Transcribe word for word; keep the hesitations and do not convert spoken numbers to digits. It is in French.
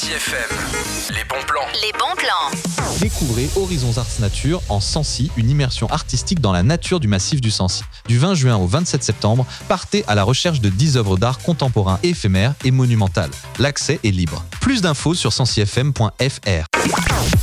Sancy F M, les bons plans. Les bons plans. Découvrez Horizons Arts Nature en Sancy, une immersion artistique dans la nature du massif du Sancy. Du vingt juin au vingt-sept septembre, partez à la recherche de dix œuvres d'art contemporains éphémères et monumentales. L'accès est libre. Plus d'infos sur sancy f m point f r.